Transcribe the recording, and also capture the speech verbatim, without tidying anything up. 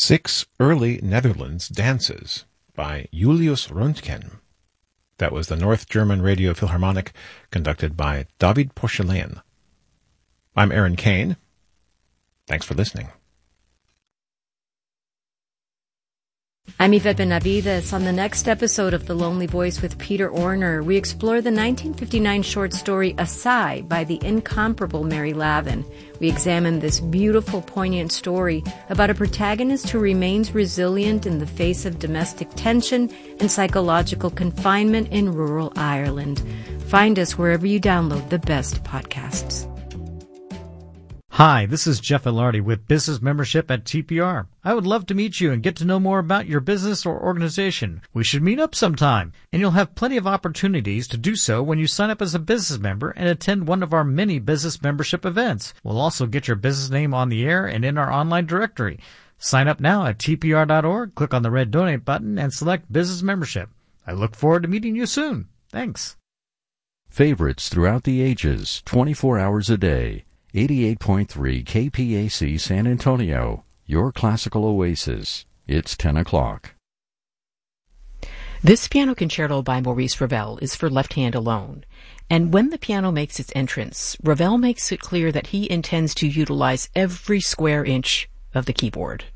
Six Early Netherlands Dances by Julius Röntgen. That was the North German Radio Philharmonic, conducted by David Porcelain. I'm Aaron Kane. Thanks for listening. I'm Yvette Benavides. On the next episode of The Lonely Voice with Peter Orner, we explore the nineteen fifty-nine short story Assai by the incomparable Mary Lavin. We examine this beautiful, poignant story about a protagonist who remains resilient in the face of domestic tension and psychological confinement in rural Ireland. Find us wherever you download the best podcasts. Hi, this is Jeff Ilardi with Business Membership at T P R. I would love to meet you and get to know more about your business or organization. We should meet up sometime, and you'll have plenty of opportunities to do so when you sign up as a business member and attend one of our many business membership events. We'll also get your business name on the air and in our online directory. Sign up now at T P R dot org, click on the red donate button, and select Business Membership. I look forward to meeting you soon. Thanks. Favorites throughout the ages, twenty-four hours a day. eighty-eight point three K P A C San Antonio, your classical oasis. It's ten o'clock. This piano concerto by Maurice Ravel is for left hand alone, and when the piano makes its entrance, Ravel makes it clear that he intends to utilize every square inch of the keyboard.